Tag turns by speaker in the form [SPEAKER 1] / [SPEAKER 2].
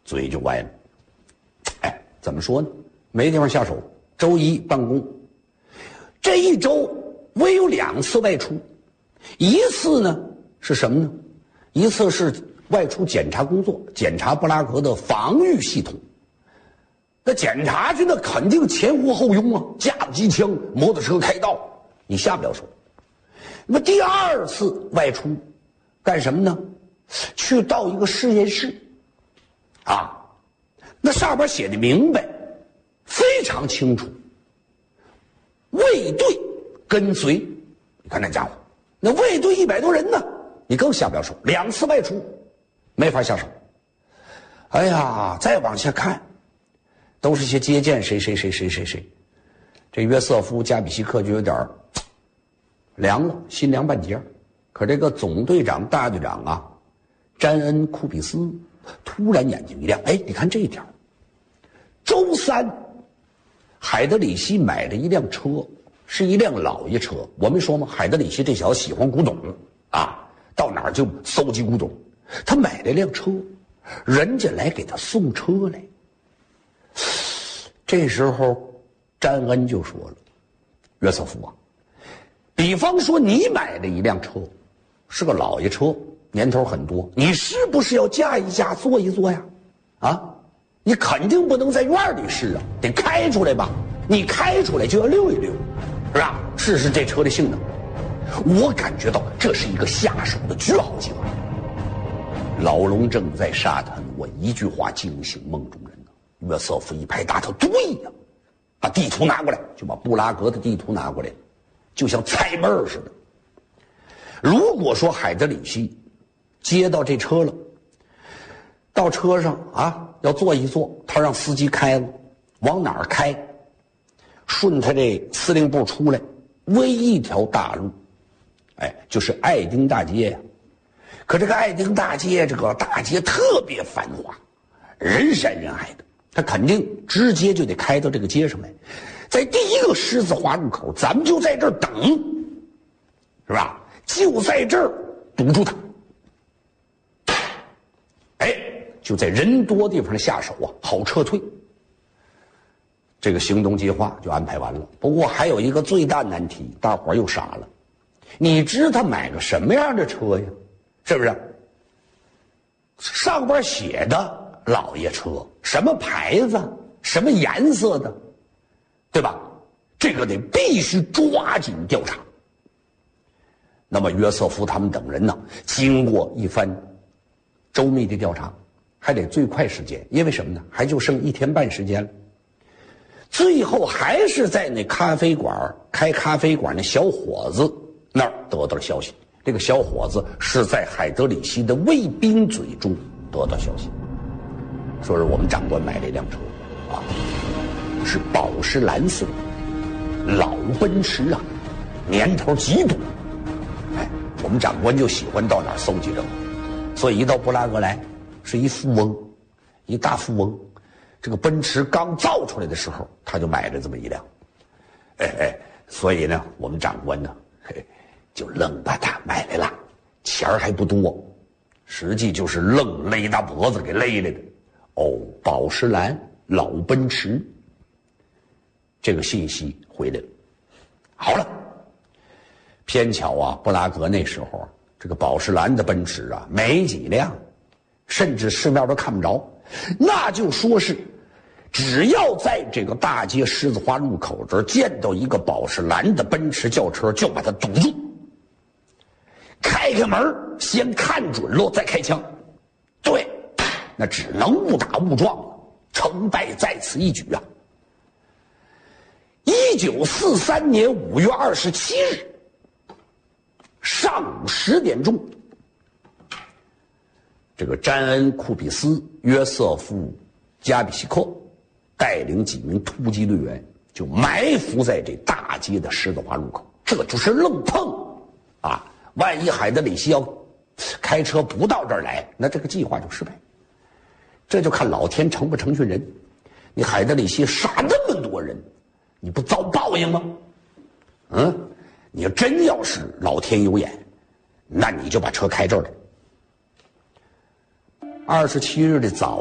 [SPEAKER 1] 嘴就歪了。哎，怎么说呢？没地方下手。周一办公，这一周唯有2次外出，一次呢是什么呢？一次是外出检查工作，检查布拉格的防御系统。那检查去，那肯定前呼后拥啊，架着机枪，摩托车开道，你下不了手。那么第2次外出干什么呢？去到一个实验室啊，那上边写的明白，非常清楚，卫队跟随。你看那家伙，那卫队100多人呢，你更下不了手。2次外出没法下手。哎呀，再往下看都是些接见谁。这约瑟夫·加比西克就有点凉了，心凉半截。可这个总队长大队长啊，詹恩·库比斯突然眼睛一亮，哎，你看这一条，周3海德里希买了一辆车，是一辆老爷车。我没说吗？海德里希这小子喜欢古董啊，到哪儿就搜集古董。他买了一辆车，人家来给他送车来。这时候詹恩就说了，约瑟夫啊，比方说你买了一辆车，是个老爷车，年头很多，你是不是要驾一驾坐一坐呀？啊，你肯定不能在院里试啊，得开出来吧，你开出来就要溜一溜，是吧？试试这车的性能。我感觉到这是一个下手的绝好机会。老龙正在沙滩，我一句话惊醒梦中人呢。约瑟夫一拍大腿，对呀，把地图拿过来，就把布拉格的地图拿过来，就像猜闷儿似的。如果说海德里希接到这车了，到车上啊要坐一坐，他让司机开了，往哪儿开？顺他这司令部出来，唯一一条大路，哎，就是爱丁大街呀。可这个爱丁大街，这个大街特别繁华，人山人海的，他肯定直接就得开到这个街上来。在第一个十字花路口，咱们就在这儿等，是吧？就在这儿堵住他。哎，就在人多地方下手啊，好撤退。这个行动计划就安排完了。不过还有一个最大难题，大伙儿又傻了。你知他买个什么样的车呀？是不是？上边写的老爷车，什么牌子，什么颜色的，对吧？这个得必须抓紧调查。那么约瑟夫他们等人呢，经过一番周密的调查，还得最快时间，因为什么呢？还就剩1天半时间了。最后还是在那咖啡馆开咖啡馆那小伙子那儿得到了消息。这个小伙子是在海德里希的卫兵嘴中得到消息，说是我们长官买了一辆车啊，是宝石蓝色老奔驰啊，年头极多。哎，我们长官就喜欢到哪儿搜集这个，所以一到布拉格来，是一富翁，一大富翁。这个奔驰刚造出来的时候，他就买了这么一辆。所以呢，我们长官呢，就愣把他买来了，钱儿还不多，实际就是愣勒大脖子给勒来的。哦，宝石蓝老奔驰，这个信息回来了。好了，偏巧啊，布拉格那时候这个宝石蓝的奔驰啊没几辆，甚至市面都看不着。那就说是，只要在这个大街狮子花路口这儿见到一个宝石蓝的奔驰轿车，就把它堵住。开开门，先看准了再开枪。对，那只能误打误撞了，成败在此一举啊。1943年5月27日上午10点钟，这个詹恩·库比斯、约瑟夫·加比西克带领几名突击队员就埋伏在这大街的狮子花路口，这就是愣碰啊！万一海德里希要开车不到这儿来，那这个计划就失败。这就看老天成不成全人。你海德里希杀那么多人，你不遭报应吗？你真要是老天有眼，那你就把车开这儿来。27日的早